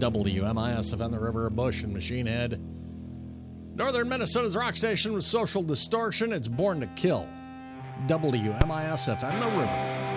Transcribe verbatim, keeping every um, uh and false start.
W M I S F M, the River of Bush and Machine Head. Northern Minnesota's rock station with Social Distortion. It's Born to Kill. W M I S F M, the River.